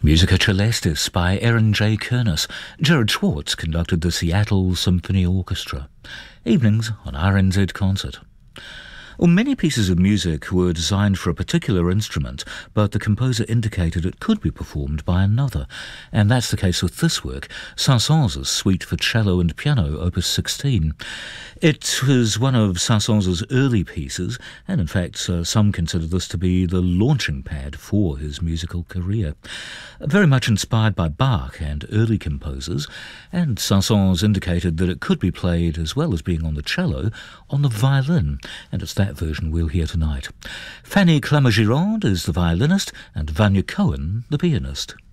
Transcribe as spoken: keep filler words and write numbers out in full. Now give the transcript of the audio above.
Musica Celestis by Aaron J. Kernis. Jared Schwartz conducted the Seattle Symphony Orchestra. Evenings on R N Z Concert. Well, many pieces of music were designed for a particular instrument, but the composer indicated it could be performed by another. And that's the case with this work, Saint-Saëns' Suite for Cello and Piano, Opus sixteen. It was one of Saint-Saëns' early pieces, and in fact uh, some consider this to be the launching pad for his musical career. Very much inspired by Bach and early composers, and Saint-Saëns indicated that it could be played, as well as being on the cello, on the violin, and it's that version we'll hear tonight. Fanny Clamart-Gironde is the violinist, and Vanya Cohen the pianist.